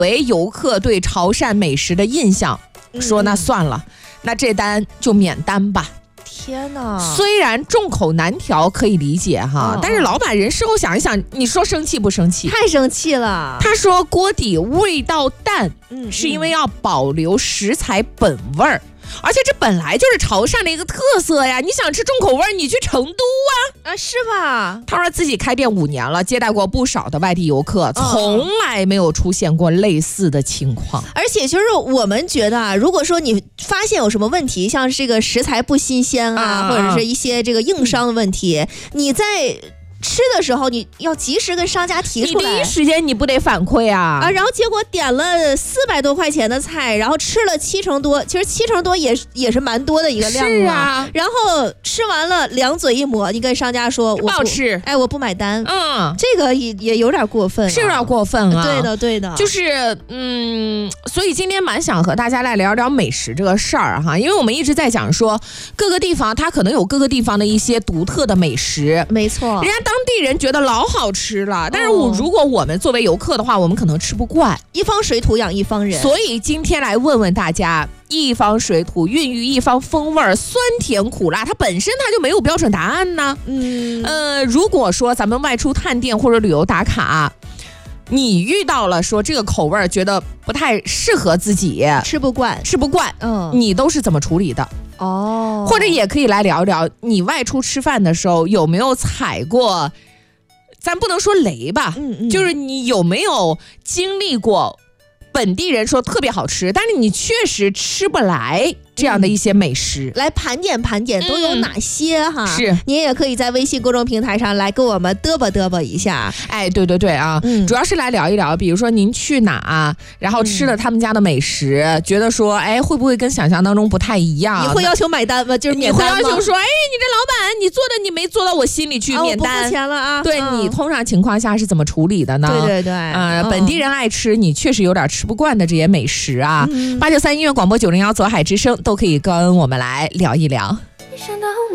为游客对潮汕美食的印象，说那算了，那这单就免单吧。 天哪！ 虽然众口难调，可以理解哈，但是老板人事后想一想，你说生气不生气？ 太生气了。 他说锅底味道淡，是因为要保留食材本味儿。而且这本来就是潮汕的一个特色呀！你想吃重口味，你去成都啊，是吧？ 他说自己开店5年了，接待过不少的外地游客，从来没有出现过类似的情况。 而且就是我们觉得啊，如果说你发现有什么问题，像这个食材不新鲜啊，或者是一些这个硬伤的问题，你在吃的时候你要及时跟商家提出来， 你第一时间你不得反馈啊！ 然后结果点了400多块钱的菜，然后吃了7成多，其实7成多也是蛮多的一个量是啊。 然后吃完了两嘴一抹，你跟商家说不好吃， 我不买单。这个也有点过分， 是有点过分啊。 对的， 就是所以今天蛮想和大家来聊聊美食这个事儿哈，因为我们一直在讲说各个地方它可能有各个地方的一些独特的美食， 没错， 人家当地人觉得老好吃了，但是如果我们作为游客的话，我们可能吃不惯。 一方水土养一方人， 所以今天来问问大家，一方水土孕育一方风味，酸甜苦辣，它本身它就没有标准答案呢。如果说咱们外出探店或者旅游打卡，你遇到了说这个口味觉得不太适合自己， 吃不惯， 你都是怎么处理的？或者也可以来聊聊你外出吃饭的时候有没有踩过，咱不能说雷吧，就是你有没有经历过本地人说特别好吃，但是你确实吃不来这样的一些美食， 来盘点都有哪些哈？ 是， 你也可以在微信公众平台上来跟我们嘚啵一下。 对啊，主要是来聊一聊，比如说您去哪，然后吃了他们家的美食，觉得说，会不会跟想象当中不太一样？ 你会要求买单吗？就是免单吗？ 你会要求说，你这老板你做的你没做到我心里去，免单， 我不付钱了啊。 对，你通常情况下是怎么处理的呢？ 对， 本地人爱吃，你确实有点吃不惯的这些美食啊。893音乐广播901左海之声都可以跟我们来聊一聊。